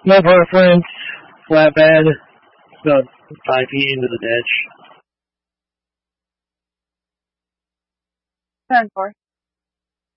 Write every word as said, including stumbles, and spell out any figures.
No preference. Flatbed. About five feet into the ditch. Turn four.